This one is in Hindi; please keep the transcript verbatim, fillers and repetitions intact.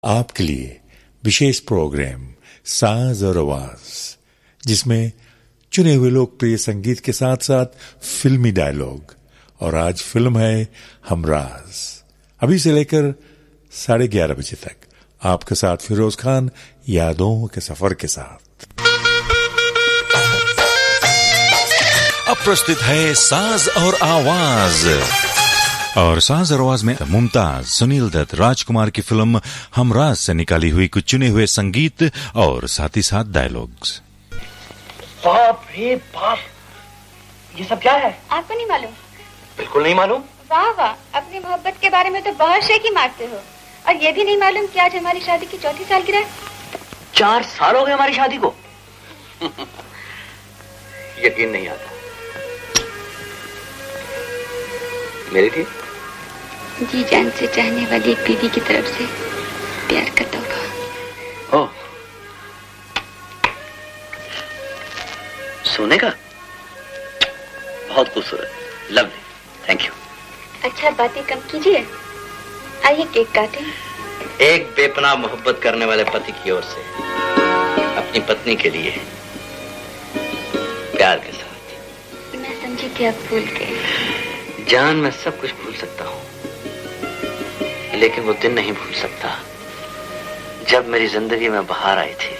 आपके लिए विशेष प्रोग्राम साज और आवाज, जिसमें चुने हुए लोकप्रिय संगीत के साथ साथ फिल्मी डायलॉग। और आज फिल्म है हमराज। अभी से लेकर साढ़े ग्यारह बजे तक आपके साथ फिरोज खान यादों के सफर के साथ। अब प्रस्तुत है साज और आवाज। और साज और आवाज में मुमताज, सुनील दत्त, राजकुमार की फिल्म हमराज से निकाली हुई कुछ चुने हुए संगीत और साथ ही साथ डायलॉग्स। बाप रे बाप, ये सब क्या है? आपको नहीं मालूम? बिल्कुल नहीं मालूम। वाह वाह, अपनी मोहब्बत के बारे में तो बहुत शेखी मारते हो। और ये भी नहीं मालूम कि आज हमारी शादी की चौथी सालगिरह है। चार साल हो गए हमारी शादी को। यकीन नहीं आता। मेरी थी जी जान से चाहने वाली एक दीदी की तरफ से प्यार का तोहफा। ओह, सोने का? बहुत खूबसूरत, लवली, थैंक यू। अच्छा, बातें कम कीजिए, आइए केक काटें। एक बेपनाह मोहब्बत करने वाले पति की ओर से अपनी पत्नी के लिए प्यार के साथ। मैं समझी थी आप भूल गए। जान, मैं सब कुछ भूल सकता हूँ, लेकिन वो दिन नहीं भूल सकता जब मेरी जिंदगी में बहार आई थी।